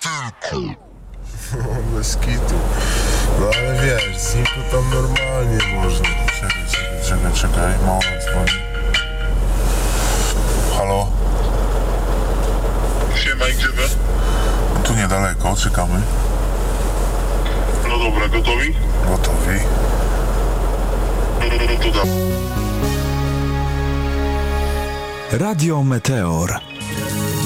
Bez kitu. No ale wiesz, z nim to tam normalnie można. Czekaj, mama dzwoni. Halo? Siema, i gdzie wy? Tu niedaleko, czekamy. No dobra, gotowi? Gotowi. No to da. Radio Meteor.